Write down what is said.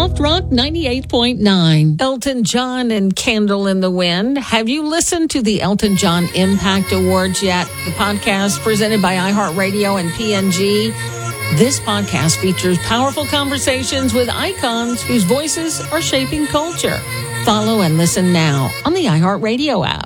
Soft Rock 98.9. Elton John and Candle in the Wind. Have you listened to the Elton John Impact Awards yet? The podcast presented by iHeartRadio and PNG. This podcast features powerful conversations with icons whose voices are shaping culture. Follow and listen now on the iHeartRadio app.